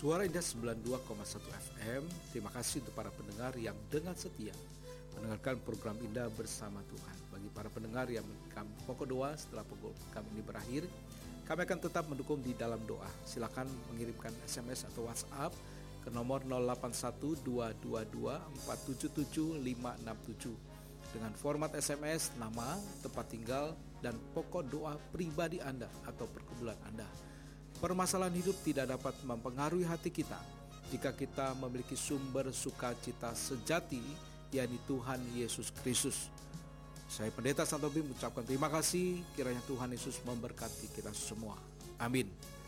Suara Indah 92,1 FM. Terima kasih untuk para pendengar yang dengan setia mendengarkan program Indah bersama Tuhan. Bagi para pendengar yang memberikan pokok doa setelah program kami ini berakhir, kami akan tetap mendukung di dalam doa. Silakan mengirimkan SMS atau WhatsApp ke nomor 081222477567 dengan format SMS, nama, tempat tinggal, dan pokok doa pribadi Anda atau pergumulan Anda. Permasalahan hidup tidak dapat mempengaruhi hati kita jika kita memiliki sumber sukacita sejati, yakni Tuhan Yesus Kristus. Saya Pendeta Santo Bim mengucapkan terima kasih, kiranya Tuhan Yesus memberkati kita semua. Amin.